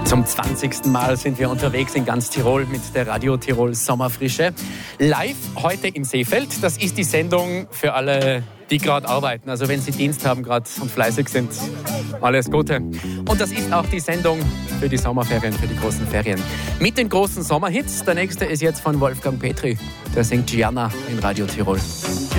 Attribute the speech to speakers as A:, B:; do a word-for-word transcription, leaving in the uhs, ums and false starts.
A: Zum zwanzigsten Mal sind wir unterwegs in ganz Tirol mit der Radio Tirol Sommerfrische. Live heute im Seefeld. Das ist die Sendung für alle, die gerade arbeiten. Also wenn Sie Dienst haben gerade und fleißig sind, alles Gute. Und das ist auch die Sendung für die Sommerferien, für die großen Ferien. Mit den großen Sommerhits. Der nächste ist jetzt von Wolfgang Petri. Der singt Gianna in Radio Tirol.